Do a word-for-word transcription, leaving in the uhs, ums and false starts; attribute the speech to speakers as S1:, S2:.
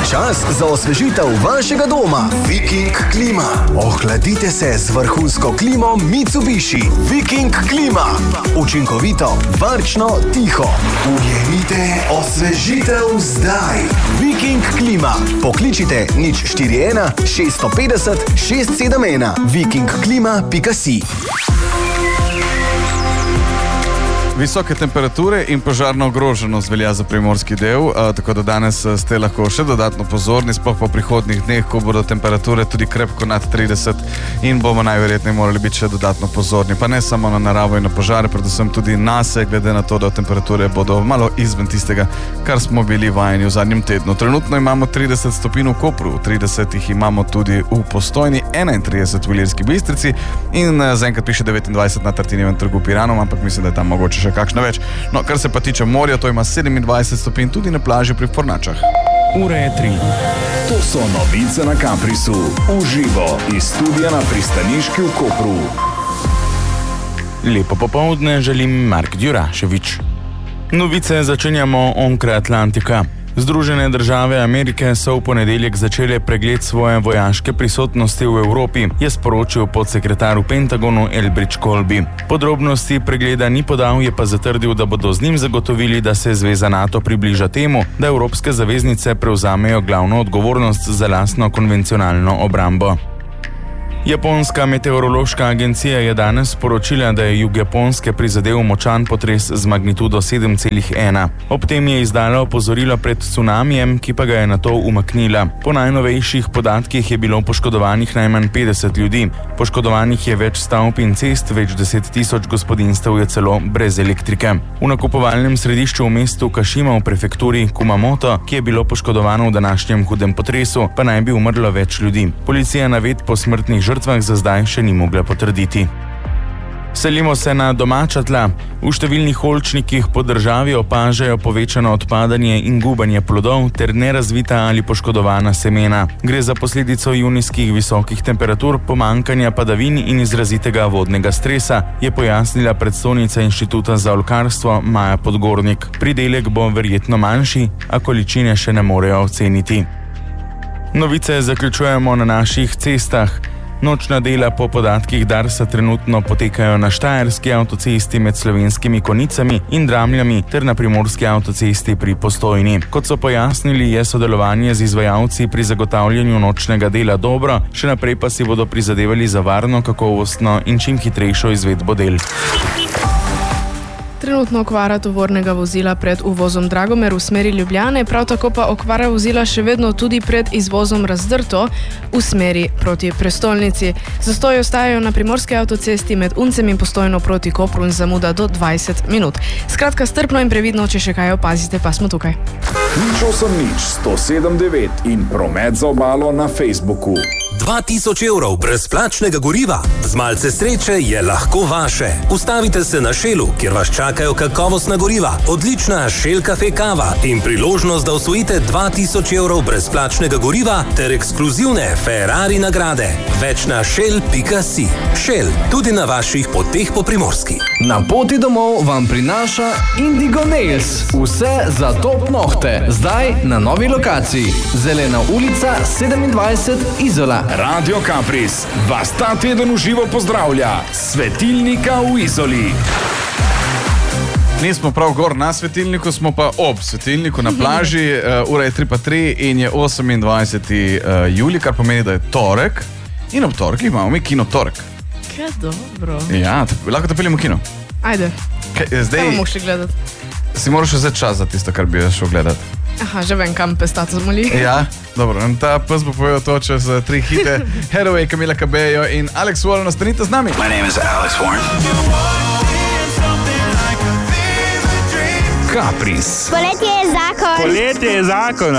S1: Čas za osvežitev vašega doma. Viking klima. Ohladite se z vrhunsko klimo Mitsubishi. Viking klima. Učinkovito, varčno, tiho. Ujemite osvežitev zdaj. Viking klima. Pokličite nič štiri ena šest pet nula šest sedem ena. viking klima pika si.
S2: Visoke temperature in požarna ogroženost velja za primorski del, tako da danes ste lahko še dodatno pozorni, sploh po prihodnjih dneh, ko bodo temperature tudi krepko nad trideset in bomo najverjetneje morali biti še dodatno pozorni. Pa ne samo na naravo in na požare, predvsem tudi nase, glede na to, da temperature bodo malo izven tistega, kar smo bili vajeni v zadnjem tednu. Trenutno imamo trideset stopinj v Kopru, trideset jih imamo tudi v Postojni, enaintrideset v Ilirski Bistrici in zaenkrat piše devetindvajset na Tartinijevem trgu v Piranu, ampak mislim, da je tam mogoče še kakšno več. No, kar se pa tiče morja, to ima sedemindvajset stopinj tudi na plaži pri Fornačah.
S3: Ura je tri.
S4: To so novice na Caprisu. Uživo iz studia na pristaniški v Kopru.
S3: Lepo popoldne želim Mark Djuraševič. Novice začenjamo onkraj Atlantika. Združene države Amerike so v ponedeljek začele pregled svoje vojaške prisotnosti v Evropi, je sporočil podsekretar v Pentagonu Elbridge Colby. Podrobnosti pregleda ni podal, je pa zatrdil, da bodo z njim zagotovili, da se zveza NATO približa temu, da evropske zaveznice prevzamejo glavno odgovornost za lastno konvencionalno obrambo. Japonska meteorološka agencija je danes sporočila, da je jug Japonske prizadel močan potres z magnitudo sedem celih ena. Ob tem je izdala opozorilo pred cunamijem, ki pa ga je nato umaknila. Po najnovejših podatkih je bilo poškodovanih najmanj petdeset ljudi. Poškodovanih je več stavb in cest, več deset tisoč gospodinjstev je celo brez elektrike. V nakupovalnem središču v mestu Kašima v prefekturi Kumamoto, ki je bilo poškodovano v današnjem hudem potresu, pa naj bi umrlo več ljudi. Policija navedb po smrtnih žrtvah za zdaj še ni mogla potrditi. Selimo se na domača tla. V številnih oljčnikih po državi opažajo povečano odpadanje in gubanje plodov ter nerazvita ali poškodovana semena. Gre za posledico junijskih visokih temperatur, pomanjkanja padavin in izrazitega vodnega stresa, je pojasnila predstojnica Inštituta za oljkarstvo Maja Podgornik. Pridelek bo verjetno manjši, a količine še ne morejo oceniti. Novice zaključujemo na naših cestah. Nočna dela po podatkih Darsa trenutno potekajo na Štajerski avtocesti med Slovenskimi Konicami in Dramljami ter na Primorski avtocesti pri Postojni. Kot so pojasnili, je sodelovanje z izvajalci pri zagotavljanju nočnega dela dobro, še naprej pa si bodo prizadevali za varno, kakovostno in čim hitrejšo izvedbo del.
S5: Trenutno okvara tovornega vozila pred uvozom Dragomer v smeri Ljubljane, prav tako pa okvara vozila še vedno tudi pred izvozom Razdrto v smeri proti prestolnici. Zastoji ostajajo na Primorski avtocesti med Uncem in Postojno proti Kopru in zamuda do dvajset minut. Skratka, strpno in previdno, če še kaj opazite, pa smo tukaj.
S4: Nič osem nič sto sedem devet in promet za obalo na Facebooku.
S6: dva tisoč evrov brezplačnega goriva. Z malce sreče je lahko vaše. Ustavite se na Shellu, kjer vas čakajo kakovostna goriva, odlična Shell Cafe kava in priložnost, da osvojite dva tisoč evrov brezplačnega goriva ter ekskluzivne Ferrari nagrade. Več na shell pika si. Shell, tudi na vaših poteh po Primorski.
S7: Na poti domov vam prinaša Indigo Nails. Vse za top nohte. Zdaj na novi lokaciji. Zelena ulica sedemindvajset Izola.
S4: Radio Capris vas ta teden v živo pozdravlja. Svetilnika v Izoli.
S2: Nismo prav gor na svetilniku, smo pa ob svetilniku na plaži. Uh, ura je tri pa tri in je osemindvajseti julij, kar pomeni, da je torek. In ob torkih imamo mi kino torek.
S5: Kaj dobro.
S2: Ja, te, lahko te peljemo v kino.
S5: Ajde.
S2: Kaj, zdaj,
S5: kaj bomo šli gledati?
S2: Si moraš vzeti čas za tisto, kar bi šel gledati.
S5: Aha, že vem, kam pestato zmoli.
S2: Ja, dobro. In ta pes bo povedal to čez uh, tri hite. Hathaway, Camila Cabello in Alex Warren, ostanite z nami.
S8: My name is Alex Warren.
S4: Capris.
S9: Poletje je zakon.
S10: Poletje je zakon.